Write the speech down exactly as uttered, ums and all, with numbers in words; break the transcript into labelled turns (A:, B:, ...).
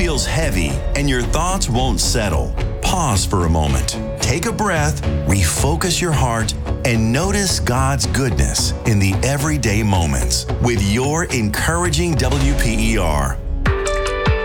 A: feels heavy and your thoughts won't settle, pause for a moment. Take a breath, refocus your heart, and notice God's goodness in the everyday moments with your encouraging W P E R.